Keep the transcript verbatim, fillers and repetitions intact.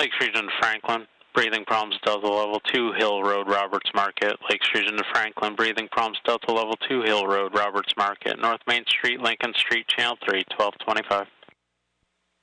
Lakes Region to Franklin, breathing problems, Delta Level two, Hill Road, Roberts Market. Lakes Region to Franklin, breathing problems, Delta Level two, Hill Road, Roberts Market. North Main Street, Lincoln Street, Channel three, twelve twenty-five.